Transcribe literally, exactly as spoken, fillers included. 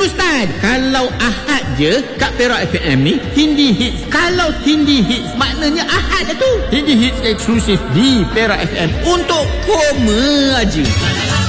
Ustaz, kalau Ahad je kat Perak F M ni Hindi Hits. Kalau Hindi Hits maknanya Ahad dah tu. Hindi Hits eksklusif di Perak F M untuk koma aja.